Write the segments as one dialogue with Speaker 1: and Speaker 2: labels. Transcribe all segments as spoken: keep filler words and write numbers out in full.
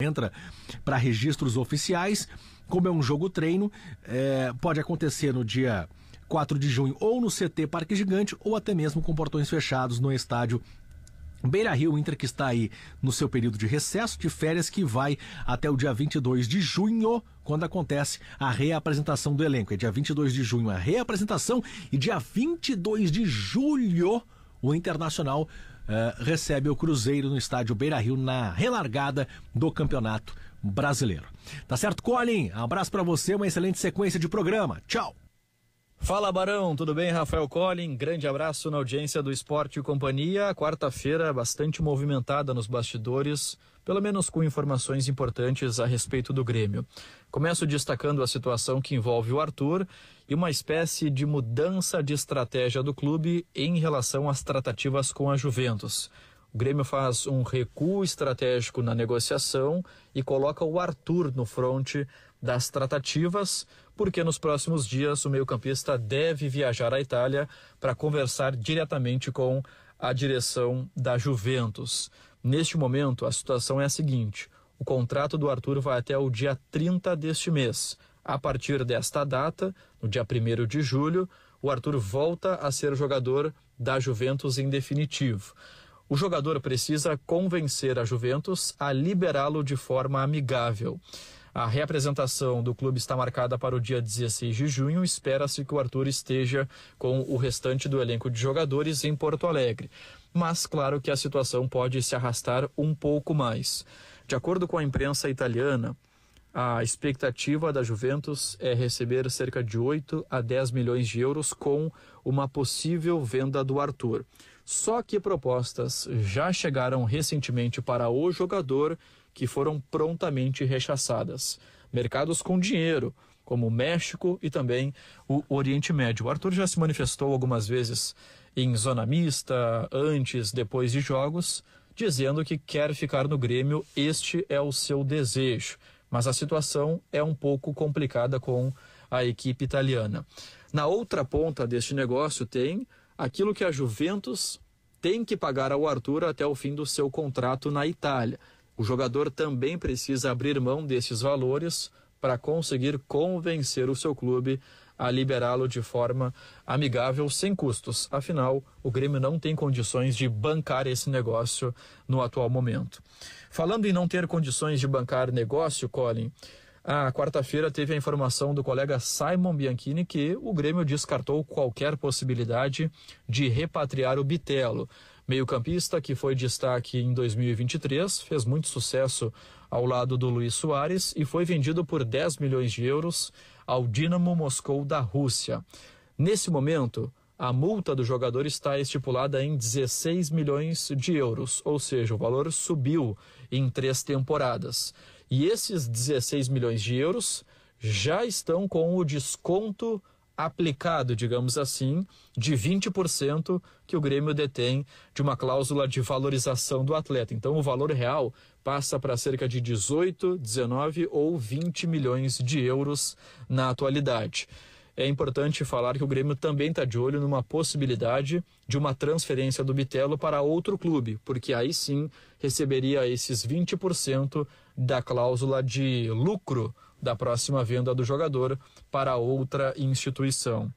Speaker 1: entra para registros oficiais. Como é um jogo treino, é, pode acontecer no dia quatro de junho ou no C T Parque Gigante ou até mesmo com portões fechados no estádio Beira-Rio. O Inter que está aí no seu período de recesso, de férias, que vai até o dia vinte e dois de junho, quando acontece a reapresentação do elenco. É dia vinte e dois de junho a reapresentação e dia vinte e dois de julho o Internacional uh, recebe o Cruzeiro no estádio Beira-Rio na relargada do Campeonato Brasileiro. Tá certo, Colin? Um abraço pra você, uma excelente sequência de programa. Tchau!
Speaker 2: Fala, Barão, tudo bem? Rafael Collin, grande abraço na audiência do Esporte e Companhia. Quarta-feira bastante movimentada nos bastidores, pelo menos com informações importantes a respeito do Grêmio. Começo destacando a situação que envolve o Arthur e uma espécie de mudança de estratégia do clube em relação às tratativas com a Juventus. O Grêmio faz um recuo estratégico na negociação e coloca o Arthur no fronte das tratativas, porque nos próximos dias o meio-campista deve viajar à Itália para conversar diretamente com a direção da Juventus. Neste momento, a situação é a seguinte: o contrato do Arthur vai até o dia trinta deste mês. A partir desta data, no dia primeiro de julho, o Arthur volta a ser jogador da Juventus em definitivo. O jogador precisa convencer a Juventus a liberá-lo de forma amigável. A reapresentação do clube está marcada para o dia dezesseis de junho. Espera-se que o Arthur esteja com o restante do elenco de jogadores em Porto Alegre. Mas claro que a situação pode se arrastar um pouco mais. De acordo com a imprensa italiana, a expectativa da Juventus é receber cerca de oito a dez milhões de euros com uma possível venda do Arthur. Só que propostas já chegaram recentemente para o jogador, que foram prontamente rechaçadas. Mercados com dinheiro, como o México e também o Oriente Médio. O Arthur já se manifestou algumas vezes em zona mista, antes, depois de jogos, dizendo que quer ficar no Grêmio. Este é o seu desejo. Mas a situação é um pouco complicada com a equipe italiana. Na outra ponta deste negócio tem aquilo que a Juventus tem que pagar ao Arthur até o fim do seu contrato na Itália. O jogador também precisa abrir mão desses valores para conseguir convencer o seu clube a liberá-lo de forma amigável, sem custos. Afinal, o Grêmio não tem condições de bancar esse negócio no atual momento. Falando em não ter condições de bancar negócio, Colin, a quarta-feira teve a informação do colega Simon Bianchini que o Grêmio descartou qualquer possibilidade de repatriar o Bitelo. Meio-campista que foi destaque em dois mil e vinte e três, fez muito sucesso ao lado do Luis Soares e foi vendido por dez milhões de euros ao Dinamo Moscou da Rússia. Nesse momento, a multa do jogador está estipulada em dezesseis milhões de euros, ou seja, o valor subiu em três temporadas. E esses dezesseis milhões de euros já estão com o desconto aplicado, digamos assim, de vinte por cento que o Grêmio detém de uma cláusula de valorização do atleta. Então o valor real passa para cerca de dezoito, dezenove ou vinte milhões de euros na atualidade. É importante falar que o Grêmio também está de olho numa possibilidade de uma transferência do Bitelo para outro clube, porque aí sim receberia esses vinte por cento da cláusula de lucro da próxima venda do jogador para outra instituição.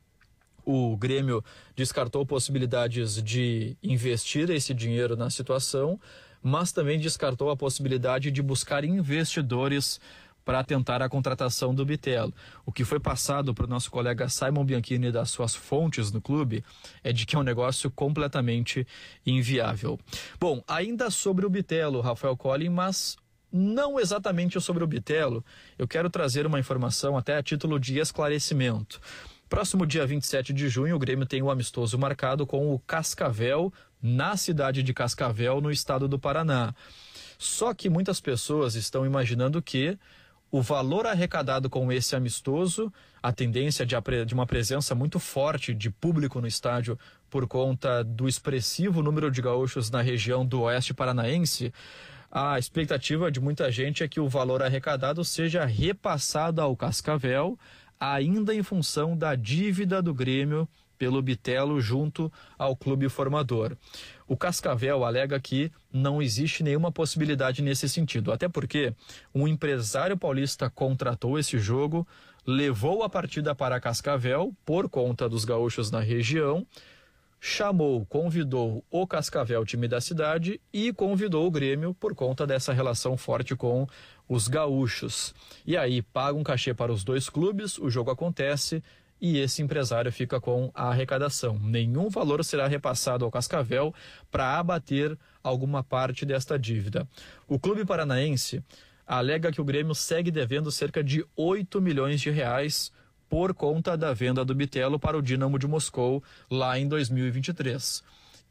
Speaker 2: O Grêmio descartou possibilidades de investir esse dinheiro na situação, mas também descartou a possibilidade de buscar investidores para tentar a contratação do Bitelo. O que foi passado para o nosso colega Simon Bianchini das suas fontes no clube é de que é um negócio completamente inviável. Bom, ainda sobre o Bitelo, Rafael Collin, mas não exatamente sobre o Bitelo, eu quero trazer uma informação até a título de esclarecimento. Próximo dia vinte e sete de junho, o Grêmio tem um amistoso marcado com o Cascavel, na cidade de Cascavel, no estado do Paraná. Só que muitas pessoas estão imaginando que o valor arrecadado com esse amistoso, a tendência de, de uma presença muito forte de público no estádio por conta do expressivo número de gaúchos na região do oeste paranaense, a expectativa de muita gente é que o valor arrecadado seja repassado ao Cascavel, ainda em função da dívida do Grêmio pelo Bitelo junto ao clube formador. O Cascavel alega que não existe nenhuma possibilidade nesse sentido, até porque um empresário paulista contratou esse jogo, levou a partida para Cascavel por conta dos gaúchos na região, chamou, convidou o Cascavel, time da cidade, e convidou o Grêmio por conta dessa relação forte com os gaúchos. E aí paga um cachê para os dois clubes, o jogo acontece e esse empresário fica com a arrecadação. Nenhum valor será repassado ao Cascavel para abater alguma parte desta dívida. O clube paranaense alega que o Grêmio segue devendo cerca de oito milhões de reais por conta da venda do Bitelo para o Dinamo de Moscou lá em dois mil e vinte e três.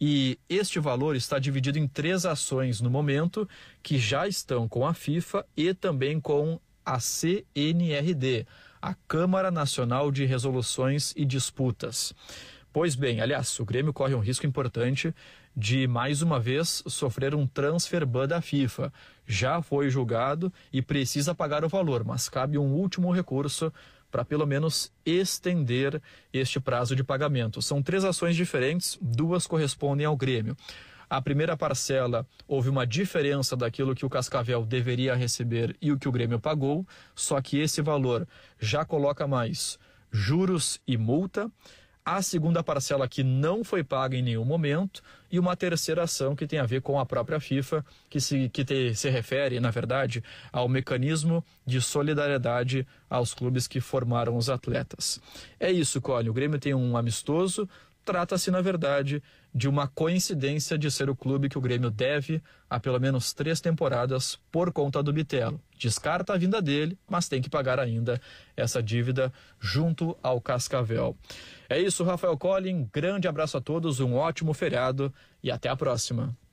Speaker 2: E este valor está dividido em três ações no momento, que já estão com a FIFA e também com a C N R D, a Câmara Nacional de Resoluções e Disputas. Pois bem, aliás, o Grêmio corre um risco importante de, mais uma vez, sofrer um transfer ban da FIFA. Já foi julgado e precisa pagar o valor, mas cabe um último recurso para pelo menos estender este prazo de pagamento. São três ações diferentes, duas correspondem ao Grêmio. A primeira parcela, houve uma diferença daquilo que o Cascavel deveria receber e o que o Grêmio pagou, só que esse valor já coloca mais juros e multa. A segunda parcela que não foi paga em nenhum momento e uma terceira ação que tem a ver com a própria FIFA, que se, que te, se refere, na verdade, ao mecanismo de solidariedade aos clubes que formaram os atletas. É isso, Colin. O Grêmio tem um amistoso. Trata-se, na verdade, de uma coincidência de ser o clube que o Grêmio deve há pelo menos três temporadas por conta do Bitelo. Descarta a vinda dele, mas tem que pagar ainda essa dívida junto ao Cascavel. É isso, Rafael Collin. Grande abraço a todos, um ótimo feriado e até a próxima.